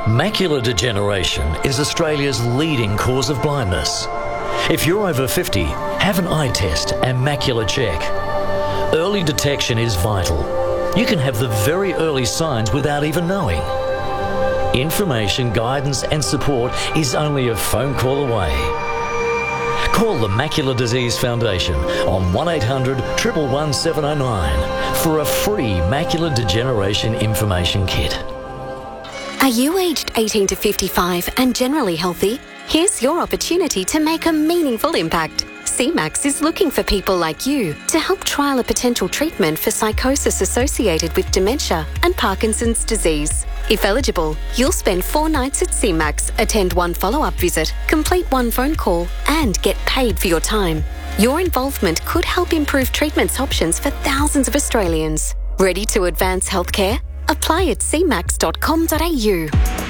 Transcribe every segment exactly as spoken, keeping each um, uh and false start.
Macular degeneration is Australia's leading cause of blindness. If you're over fifty, have an eye test and macular check. Early detection is vital. You can have the very early signs without even knowing. Information, guidance and support is only a phone call away. Call the Macular Disease Foundation on one eight hundred, one one one, seven oh nine for a free macular degeneration information kit. Are you aged eighteen to fifty-five and generally healthy? Here's your opportunity to make a meaningful impact. C MAX is looking for people like you to help trial a potential treatment for psychosis associated with dementia and Parkinson's disease. If eligible, you'll spend four nights at C MAX, attend one follow-up visit, complete one phone call, and get paid for your time. Your involvement could help improve treatment options for thousands of Australians. Ready to advance healthcare? Apply at c max dot com dot a u.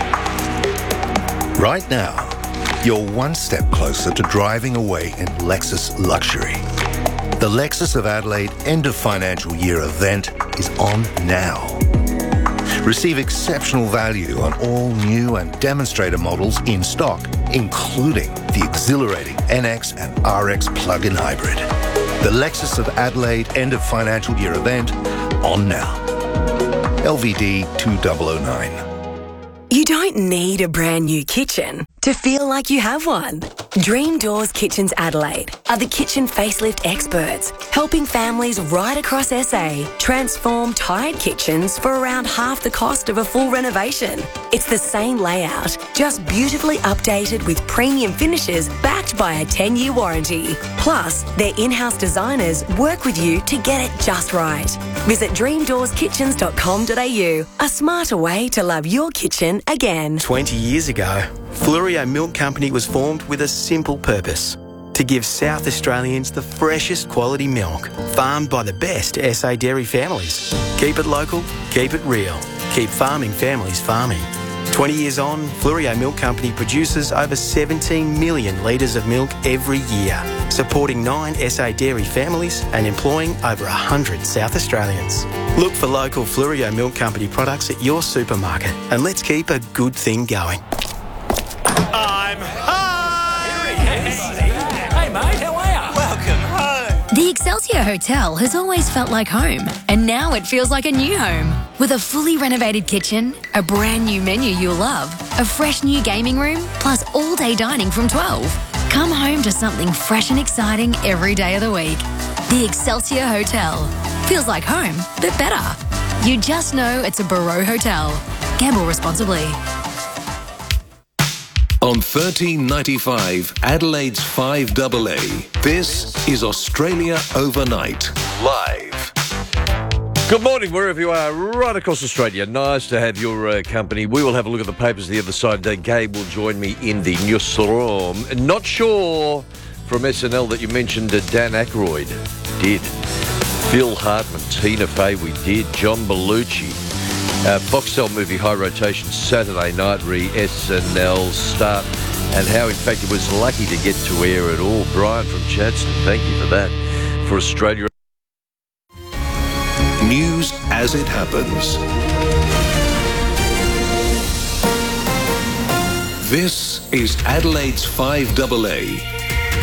Right now, you're one step closer to driving away in Lexus luxury. The Lexus of Adelaide end of financial year event is on now. Receive exceptional value on all new and demonstrator models in stock, including the exhilarating N X and R X plug-in hybrid. The Lexus of Adelaide end of financial year event on now. L V D two thousand nine. You don't need a brand new kitchen to feel like you have one. Dream Doors Kitchens Adelaide are the kitchen facelift experts, helping families right across S A transform tired kitchens for around half the cost of a full renovation. It's the same layout, just beautifully updated with premium finishes backed by a ten-year warranty. Plus, their in-house designers work with you to get it just right. Visit dream doors kitchens dot com dot a u, a smarter way to love your kitchen again. twenty years ago, Fluorio Milk Company was formed with a simple purpose: to give South Australians the freshest quality milk, farmed by the best S A dairy families. Keep it local, keep it real, keep farming families farming. twenty years on, Fluorio Milk Company produces over seventeen million litres of milk every year, supporting nine S A dairy families and employing over one hundred South Australians. Look for local Fluorio Milk Company products at your supermarket, and let's keep a good thing going. I'm home! Hey mate, how are you? Welcome home! The Excelsior Hotel has always felt like home, and now it feels like a new home. With a fully renovated kitchen, a brand new menu you'll love, a fresh new gaming room, plus all-day dining from twelve. Come home to something fresh and exciting every day of the week. The Excelsior Hotel. Feels like home, but better. You just know it's a Barreau Hotel. Gamble responsibly. On thirteen ninety-five, Adelaide's five A A, this is Australia Overnight, live. Good morning, wherever you are, right across Australia. Nice to have your uh, company. We will have a look at the papers the other side. Uh, Gabe will join me in the newsroom. Not sure from S N L that you mentioned uh, Dan Aykroyd. Did. Phil Hartman, Tina Fey, we did. John Belushi. Uh, Foxtel movie High Rotation Saturday night re S N L start, and how in fact it was lucky to get to air at all. Brian from Chadstone, thank you for that. For Australia. News as it happens. This is Adelaide's five A A.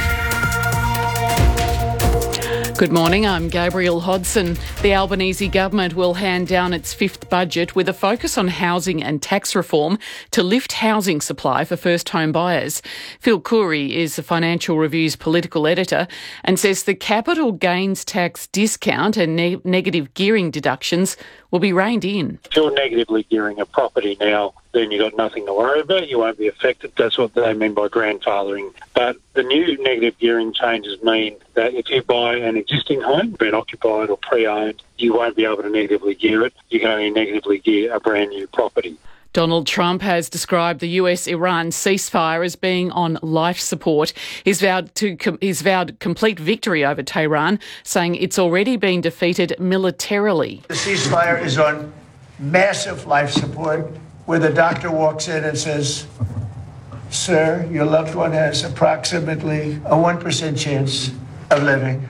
Good morning, I'm Gabrielle Hodson. The Albanese government will hand down its fifth budget with a focus on housing and tax reform to lift housing supply for first home buyers. Phil Coorey is the Financial Review's political editor and says the capital gains tax discount and ne- negative gearing deductions will be reined in. If you're negatively gearing a property now, then you've got nothing to worry about. You won't be affected. That's what they mean by grandfathering. But the new negative gearing changes mean that if you buy an existing home, been occupied or pre-owned, you won't be able to negatively gear it. You can only negatively gear a brand new property. Donald Trump has described the U S Iran ceasefire as being on life support. He's vowed to he's vowed complete victory over Tehran, saying it's already been defeated militarily. The ceasefire is on massive life support, where the doctor walks in and says, "Sir, your loved one has approximately a one percent chance of living."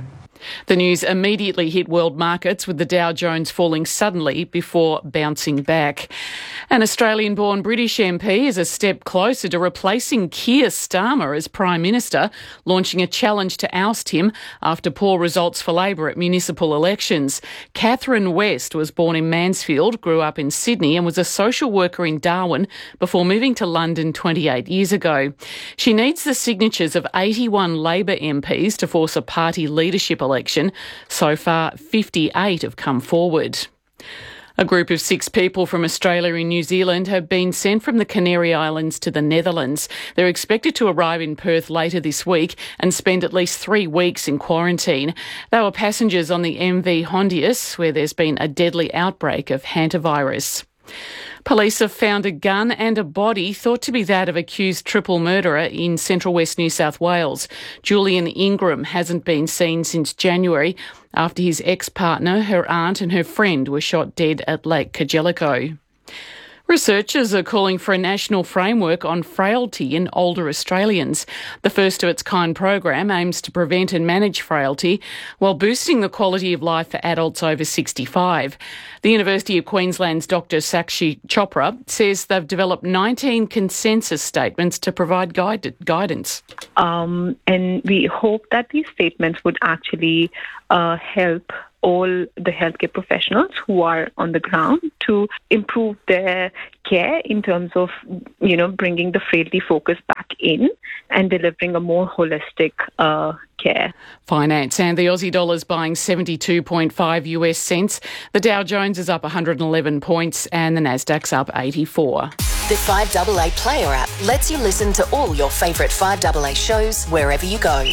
The news immediately hit world markets, with the Dow Jones falling suddenly before bouncing back. An Australian-born British M P is a step closer to replacing Keir Starmer as Prime Minister, launching a challenge to oust him after poor results for Labor at municipal elections. Catherine West was born in Mansfield, grew up in Sydney and was a social worker in Darwin before moving to London twenty-eight years ago. She needs the signatures of eighty-one Labor M Ps to force a party leadership election. So far, fifty-eight have come forward. A group of six people from Australia and New Zealand have been sent from the Canary Islands to the Netherlands. They're expected to arrive in Perth later this week and spend at least three weeks in quarantine. They were passengers on the M V Hondius, where there's been a deadly outbreak of hantavirus. Police have found a gun and a body thought to be that of accused triple murderer in central west New South Wales. Julian Ingram hasn't been seen since January after his ex-partner, her aunt and her friend were shot dead at Lake Kajelico. Researchers are calling for a national framework on frailty in older Australians. The first-of-its-kind program aims to prevent and manage frailty while boosting the quality of life for adults over sixty-five. The University of Queensland's Doctor Sakshi Chopra says they've developed nineteen consensus statements to provide guide- guidance. Um, and we hope that these statements would actually uh, help all the healthcare professionals who are on the ground to improve their care in terms of, you know, bringing the frailty focus back in and delivering a more holistic uh, care. Finance and the Aussie dollar's buying seventy-two point five US cents. The Dow Jones is up one hundred eleven points and the Nasdaq's up eighty-four. The five A A Player app lets you listen to all your favourite five A A shows wherever you go.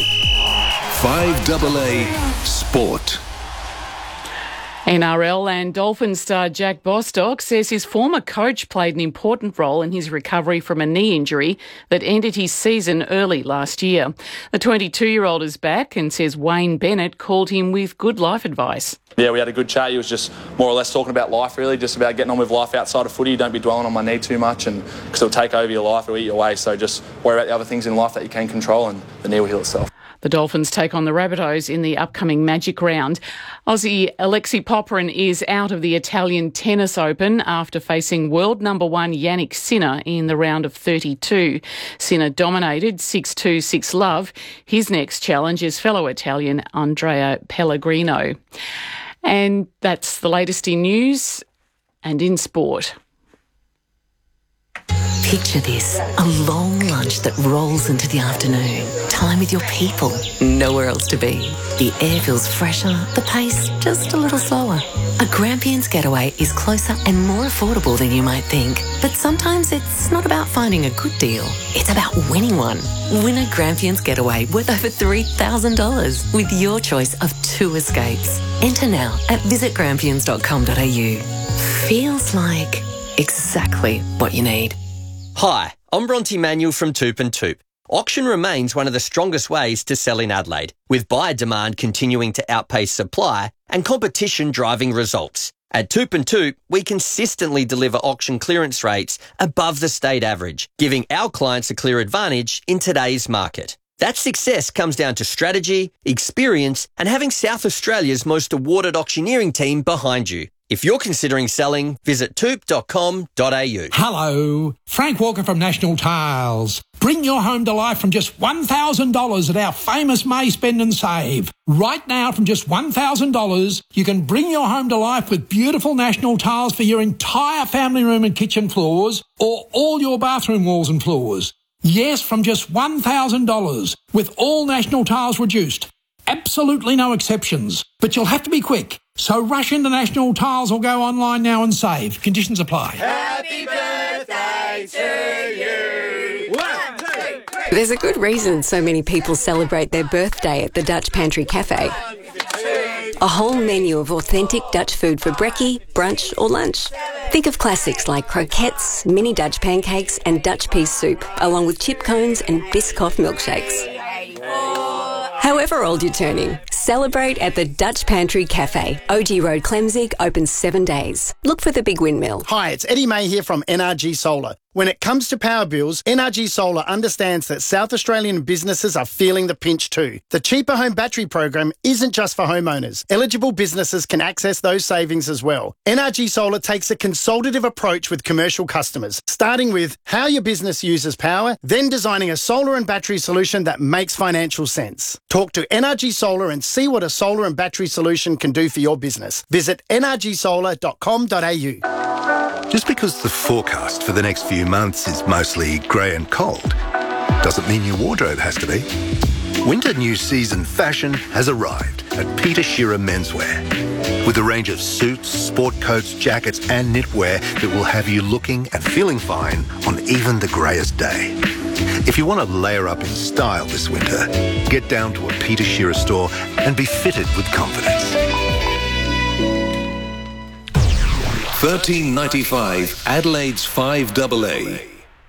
five A A Sport. N R L and Dolphins star Jack Bostock says his former coach played an important role in his recovery from a knee injury that ended his season early last year. The twenty-two-year-old is back and says Wayne Bennett called him with good life advice. Yeah, we had a good chat. He was just more or less talking about life, really, just about getting on with life outside of footy. Don't be dwelling on my knee too much, and because it'll take over your life, it'll eat you away. So just worry about the other things in life that you can control, and the knee will heal itself. The Dolphins take on the Rabbitohs in the upcoming Magic Round. Aussie Alexei Popyrin is out of the Italian Tennis Open after facing world number one Yannick Sinner in the round of thirty-two. Sinner dominated six two, six love. His next challenge is fellow Italian Andrea Pellegrino. And that's the latest in news and in sport. Picture this, a long lunch that rolls into the afternoon. Time with your people, nowhere else to be. The air feels fresher, the pace just a little slower. A Grampians getaway is closer and more affordable than you might think. But sometimes it's not about finding a good deal, it's about winning one. Win a Grampians getaway worth over three thousand dollars with your choice of two escapes. Enter now at visit grampians dot com dot a u. Feels like exactly what you need. Hi, I'm Bronte Manuel from Toop and Toop. Auction remains one of the strongest ways to sell in Adelaide, with buyer demand continuing to outpace supply and competition driving results. At Toop and Toop, we consistently deliver auction clearance rates above the state average, giving our clients a clear advantage in today's market. That success comes down to strategy, experience, and having South Australia's most awarded auctioneering team behind you. If you're considering selling, visit toop dot com dot a u. Hello, Frank Walker from National Tiles. Bring your home to life from just one thousand dollars at our famous May Spend and Save. Right now, from just one thousand dollars, you can bring your home to life with beautiful National Tiles for your entire family room and kitchen floors, or all your bathroom walls and floors. Yes, from just one thousand dollars, with all National Tiles reduced. Absolutely no exceptions. But you'll have to be quick. So rush into National Tiles or go online now and save. Conditions apply. Happy birthday to you. One, two, three. There's a good reason so many people celebrate their birthday at the Dutch Pantry Cafe. A whole menu of authentic Dutch food for brekkie, brunch or lunch. Think of classics like croquettes, mini Dutch pancakes and Dutch pea soup, along with chip cones and Biscoff milkshakes. However old you're turning, celebrate at the Dutch Pantry Cafe. O G Road, Clemzig, open seven days. Look for the big windmill. Hi, it's Eddie May here from N R G Solar. When it comes to power bills, N R G Solar understands that South Australian businesses are feeling the pinch too. The Cheaper Home Battery program isn't just for homeowners. Eligible businesses can access those savings as well. N R G Solar takes a consultative approach with commercial customers, starting with how your business uses power, then designing a solar and battery solution that makes financial sense. Talk to N R G Solar and see what a solar and battery solution can do for your business. Visit n r g solar dot com dot a u. Just because the forecast for the next few months is mostly grey and cold doesn't mean your wardrobe has to be. Winter new season fashion has arrived at Peter Shearer Menswear. With a range of suits, sport coats, jackets and knitwear that will have you looking and feeling fine on even the greyest day. If you want to layer up in style this winter, get down to a Peter Shearer store and be fitted with confidence. thirteen ninety-five Adelaide's five double A.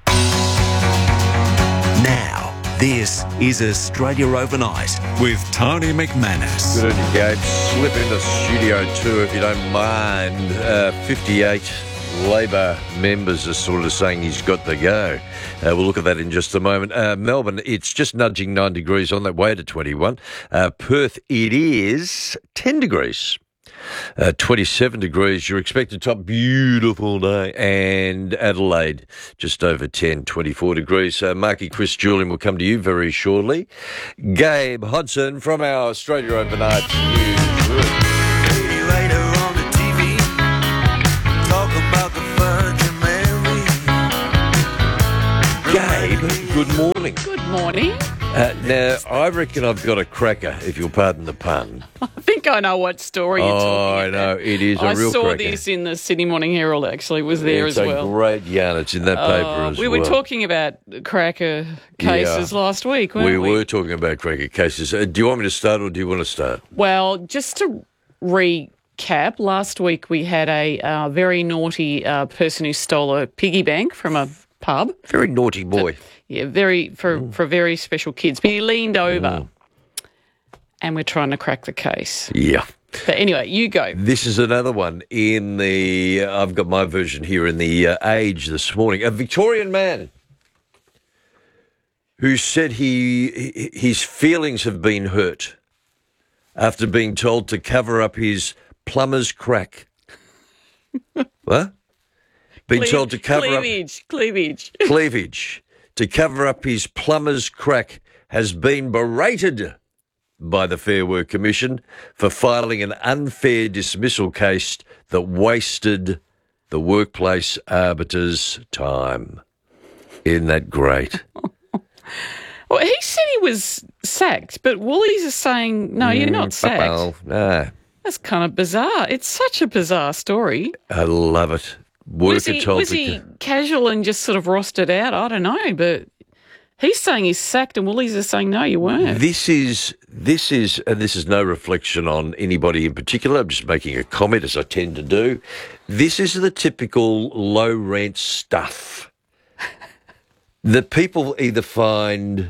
Now, this is Australia Overnight with Tony McManus. Good evening, Gabe. Slip into Studio two if you don't mind. Uh, fifty-eight Labor members are sort of saying he's got to go. Uh, we'll look at that in just a moment. Uh, Melbourne, it's just nudging nine degrees on that way to twenty-one. Uh, Perth, it is ten degrees. Uh, twenty-seven degrees, you're expected top, beautiful day. And Adelaide, just over ten, twenty-four degrees. Uh, Marky, Chris, Julian will come to you very shortly. Gabe Hodson from our Australia Overnight newsroom. Gabe, good morning. Good morning. Uh, now, I reckon I've got a cracker, if you'll pardon the pun. I think I know what story you're oh, talking I about. know. It is a I real saw cracker. this in the Sydney Morning Herald, actually. It was there it's as a well. great yarn. It's in that paper Uh, as we well. were talking about cracker cases Yeah. last week, weren't we we? were talking about cracker cases. Uh, do you want me to start or do you want to start? Well, just to recap, last week we had a uh, very naughty uh, person who stole a piggy bank from a pub. Very naughty boy. Yeah, very for, Mm. for very special kids. But he leaned over and we're trying to crack the case. Yeah. But anyway, you go. This is another one in the, uh, I've got my version here in the uh, Age this morning. A Victorian man who said he his feelings have been hurt after being told to cover up his plumber's crack. What? Being Cle- told to cover cleavage, up... Cleavage, Cleavage. To cover up his plumber's crack has been berated by the Fair Work Commission for filing an unfair dismissal case that wasted the workplace arbiter's time. Isn't that great? Well, he said he was sacked, but Woolies are saying, no, you're not sacked. Well, no. That's kind of bizarre. It's such a bizarre story. I love it. Worker was he, told was to he casual and just sort of rostered out? I don't know, but he's saying he's sacked and Woolies are saying, no, you weren't. This is, this is, and this is no reflection on anybody in particular. I'm just making a comment, as I tend to do. This is the typical low rent stuff that people either find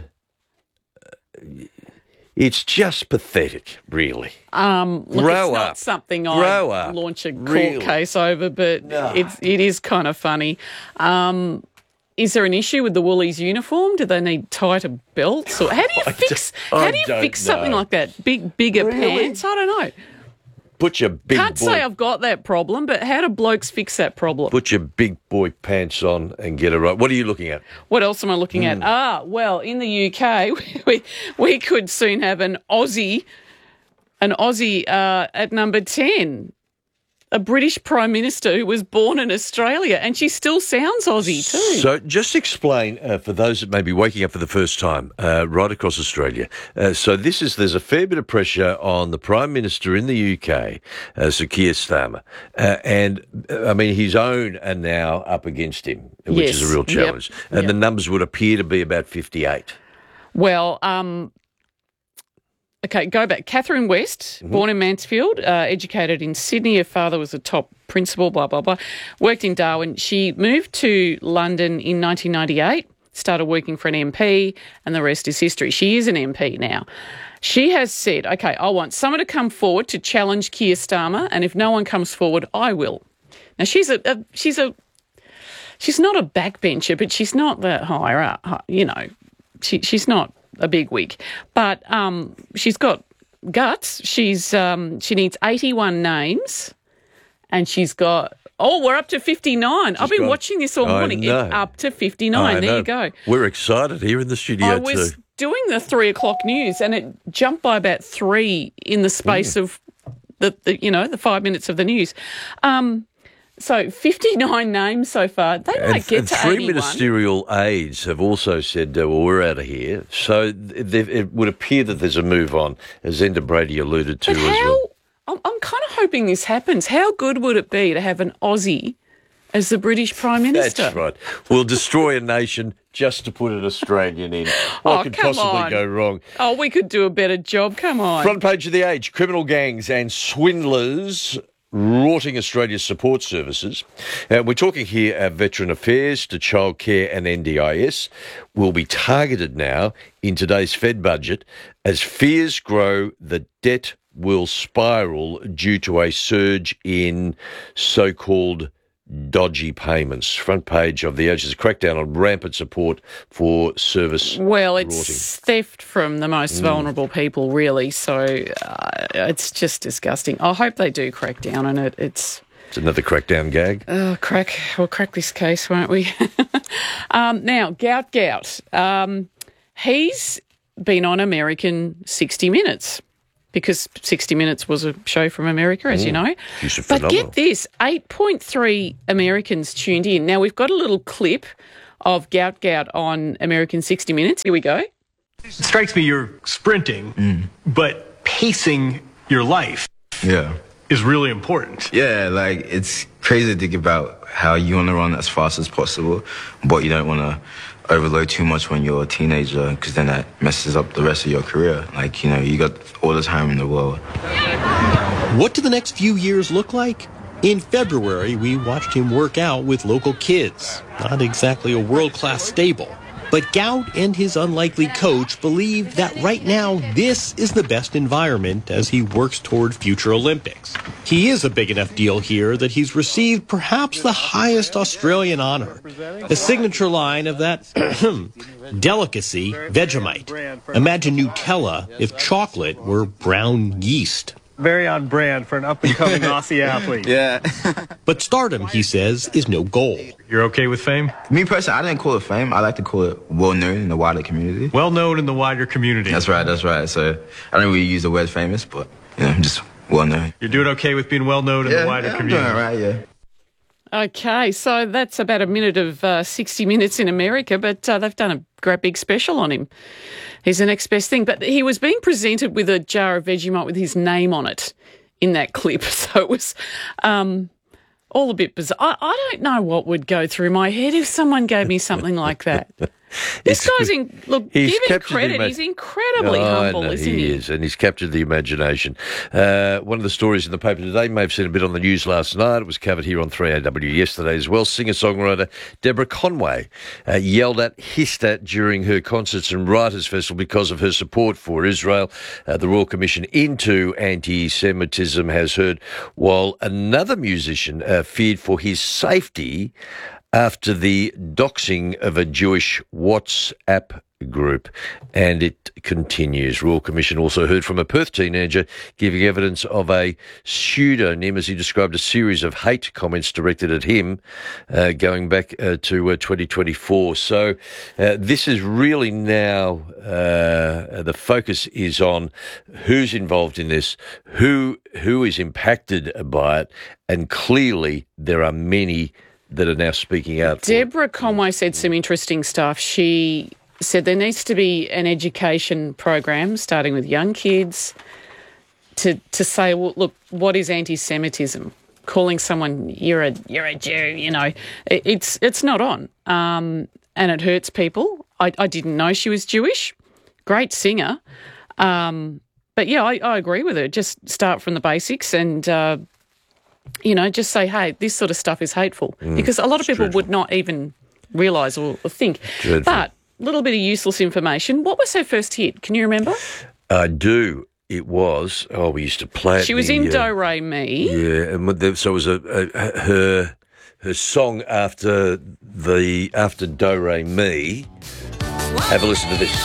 it's just pathetic, really. Um, look, Grow it's not up. something Grow I up. launch a court Really. case over, but No. it's, it is kind of funny. Um, is there an issue with the Woolies uniform? Do they need tighter belts? Or how do you I fix? don't- I How do you don't fix something know. like that? Big, bigger Really? pants? I don't know. Put your big Can't boy, say I've got that problem, but how do blokes fix that problem? put your big boy pants on and get it right. What are you looking at? What else am I looking Hmm. at? Ah, well, in the U K, we we could soon have an Aussie, an Aussie uh, at number ten, a British Prime Minister who was born in Australia, and she still sounds Aussie too. So just explain uh, for those that may be waking up for the first time uh, right across Australia. Uh, so this is there's a fair bit of pressure on the Prime Minister in the U K, uh, Sir Keir Starmer, uh, and uh, I mean his own are now up against him, which is Yes. a real Yep. challenge. And Yep. the numbers would appear to be about fifty-eight. Well, um, okay, go back. Catherine West, Mm-hmm. born in Mansfield, uh, educated in Sydney. Her father was a top principal, blah, blah, blah. Worked in Darwin. She moved to London in nineteen ninety-eight, started working for an M P, and the rest is history. She is an M P now. She has said, okay, I want someone to come forward to challenge Keir Starmer, and if no one comes forward, I will. Now, she's a, a she's a she's not a backbencher, but she's not that higher up. You know, she she's not a big wig, but um, she's got guts. She's um, she needs eighty-one names, and she's got. Oh, we're up to fifty-nine. She's I've been got, watching this all morning. It's up to fifty-nine. I there know. You go. We're excited here in the studio I was too. doing the three o'clock news, and it jumped by about three in the space mm. of the, the, you know, the five minutes of the news. Um, so fifty-nine names so far. They might and, get and to three eighty-one. Ministerial aides have also said, uh, well, we're out of here. So th- it would appear that there's a move on, as Enda Brady alluded to but as how, well. I'm, I'm kind of hoping this happens. How good would it be to have an Aussie as the British Prime Minister? That's right. We'll destroy a nation just to put an Australian in. What oh, could come possibly on. go wrong? Oh, we could do a better job. Come on. Front page of The Age. Criminal gangs and swindlers rorting Australia's support services. Uh, we're talking here uh, Veteran Affairs to Childcare and N D I S will be targeted now in today's Fed budget as fears grow the debt will spiral due to a surge in so-called dodgy payments. Front page of The Age is a crackdown on rampant support for service Well, it's rorting. theft from the most Mm. vulnerable people, really, so uh, it's just disgusting. I hope they do crack down on it. It's... It's another crackdown gag. Oh, crack. We'll crack this case, won't we? um, now, Gout Gout. Um, he's been on American sixty minutes. Because sixty minutes was a show from America, as mm, you know. But get this, eight point three Americans tuned in. Now, we've got a little clip of Gout Gout on American sixty minutes. Here we go. It strikes me you're sprinting, mm. but pacing your life yeah. is really important. Yeah, like, it's crazy to think about how you want to run as fast as possible, but you don't want to overload too much when you're a teenager, because then that messes up the rest of your career. Like, you know, you got all the time in the world. What do the next few years look like? In February, we watched him work out with local kids. Not exactly a world-class stable. But Gout and his unlikely coach believe that right now this is the best environment as he works toward future Olympics. He is a big enough deal here that he's received perhaps the highest Australian honor, the signature line of that delicacy, Vegemite. Imagine Nutella if chocolate were brown yeast. Very on brand for an up-and-coming Aussie athlete. Yeah. But stardom, he says, is no goal. You're okay with fame? Me personally, I didn't call it fame. I like to call it well-known in the wider community. Well-known in the wider community. That's right, that's right. So I don't really use the word famous, but, you know, just well-known. You're doing okay with being well-known in yeah, the wider yeah, community? I'm doing all right, yeah. Okay, so that's about a minute of uh, sixty minutes in America, but uh, they've done a great big special on him. He's the next best thing. But he was being presented with a jar of Vegemite with his name on it in that clip. So it was um, all a bit bizarre. I, I don't know what would go through my head if someone gave me something like that. This guy's in, look, give him credit. He's incredibly oh, humble, no, isn't he? he? He is, and he's captured the imagination. Uh, one of the stories in the paper today, you may have seen a bit on the news last night. It was covered here on three A W yesterday as well. Singer-songwriter Deborah Conway uh, yelled at, hissed at during her Concerts and Writers Festival because of her support for Israel. Uh, the Royal Commission into Anti-Semitism has heard, while another musician uh, feared for his safety after the doxing of a Jewish WhatsApp group. And it continues. Royal Commission also heard from a Perth teenager giving evidence of a pseudonym as he described a series of hate comments directed at him uh, going back uh, to uh, twenty twenty-four. So uh, this is really now uh, the focus is on who's involved in this, who who is impacted by it, and clearly there are many that are now speaking out. Deborah Conway said some interesting stuff. She said there needs to be an education program starting with young kids to to say, well, look, what is anti-Semitism? Calling someone you're a you're a Jew, you know, it, it's it's not on, um, and it hurts people. I, I didn't know she was Jewish. Great singer, um, but yeah, I, I agree with her. Just start from the basics and. Uh, You know, just say, hey, this sort of stuff is hateful. Mm, because a lot of people dreadful. would not even realise or, or think. Dreadful. But a little bit of useless information. What was her first hit? Can you remember? I do. It was, oh, we used to play it. She was the, in uh, Do Re Mi. Yeah, and there, so it was a, a, her her song after the after Do Re Mi. Have a listen to this.